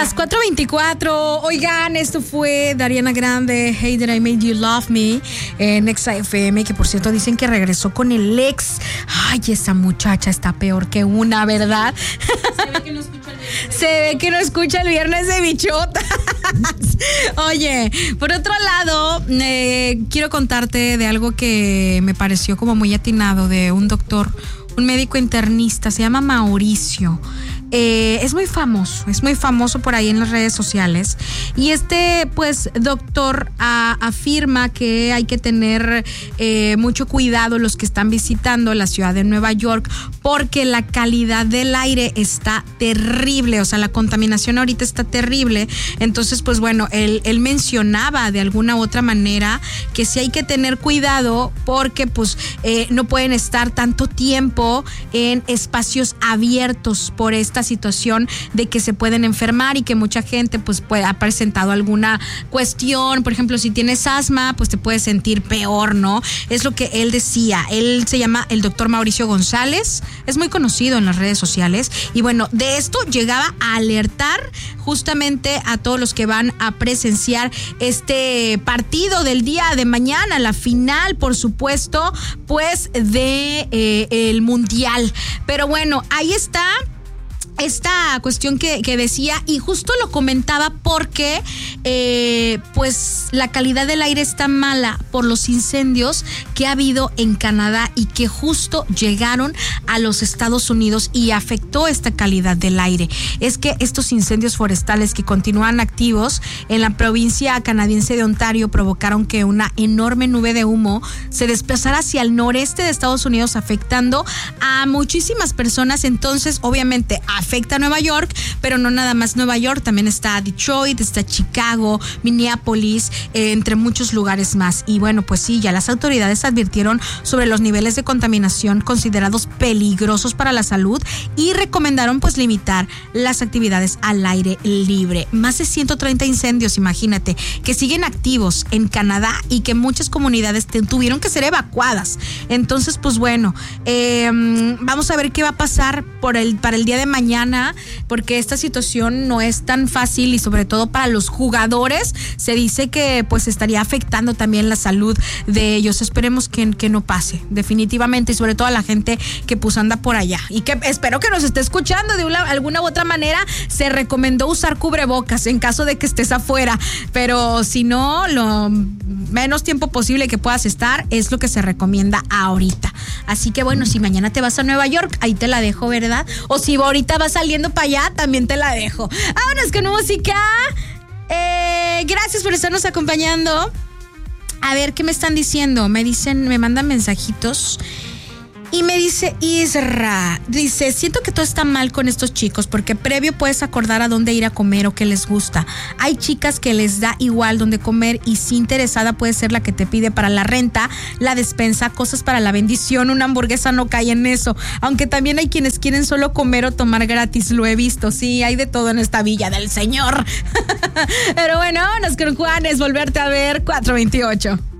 las 4:24. Oigan, esto fue de Ariana Grande, Hey That I Made You Love Me, en Exa FM, que por cierto dicen que regresó con el ex. Ay, esa muchacha está peor que una, ¿verdad? Se ve que no escucha el viernes. Se ve que no escucha el viernes de bichotas. Oye, por otro lado, quiero contarte de algo que me pareció como muy atinado de un doctor, un médico internista, se llama Mauricio. Es muy famoso por ahí en las redes sociales. Y pues, doctor afirma que hay que tener mucho cuidado los que están visitando la ciudad de Nueva York, porque la calidad del aire está terrible, o sea, la contaminación ahorita está terrible. Entonces, pues bueno, él mencionaba de alguna u otra manera que sí hay que tener cuidado porque pues no pueden estar tanto tiempo en espacios abiertos por esta situación de que se pueden enfermar y que mucha gente pues ha presentado alguna cuestión. Por ejemplo, si tienes asma, pues te puedes sentir peor, ¿no? Es lo que él decía. Él se llama el doctor Mauricio González, es muy conocido en las redes sociales y bueno, de esto llegaba a alertar justamente a todos los que van a presenciar este partido del día de mañana, la final, por supuesto, pues de el Mundial. Pero bueno, ahí está esta cuestión que decía, y justo lo comentaba porque pues la calidad del aire está mala por los incendios que ha habido en Canadá y que justo llegaron a los Estados Unidos y afectó esta calidad del aire. Es que estos incendios forestales que continúan activos en la provincia canadiense de Ontario provocaron que una enorme nube de humo se desplazara hacia el noreste de Estados Unidos, afectando a muchísimas personas. Entonces, obviamente, afecta a Nueva York, pero no nada más Nueva York, también está Detroit, está Chicago, Minneapolis, entre muchos lugares más. Y bueno, pues sí, ya las autoridades advirtieron sobre los niveles de contaminación considerados peligrosos para la salud y recomendaron pues limitar las actividades al aire libre. Más de 130 incendios, imagínate, que siguen activos en Canadá y que muchas comunidades tuvieron que ser evacuadas. Entonces, pues bueno, vamos a ver qué va a pasar para el día de mañana, porque esta situación no es tan fácil y sobre todo para los jugadores se dice que pues estaría afectando también la salud de ellos. Esperemos que no pase, definitivamente, y sobre todo a la gente que pues anda por allá y que espero que nos esté escuchando de alguna u otra manera. Se recomendó usar cubrebocas en caso de que estés afuera, pero si no, lo menos tiempo posible que puedas estar es lo que se recomienda ahorita. Así que bueno, si mañana te vas a Nueva York, ahí te la dejo, ¿verdad? O si ahorita vas saliendo para allá, también te la dejo. Vámonos con música. Gracias por estarnos acompañando. A ver, ¿qué me están diciendo? Me mandan mensajitos. Y me dice Isra, siento que todo está mal con estos chicos porque previo puedes acordar a dónde ir a comer o qué les gusta. Hay chicas que les da igual dónde comer y si interesada puede ser la que te pide para la renta, la despensa, cosas para la bendición. Una hamburguesa no cae en eso, aunque también hay quienes quieren solo comer o tomar gratis, lo he visto. Sí, hay de todo en esta villa del Señor. Pero bueno, vámonos con Juanes, volverte a ver, 4:28.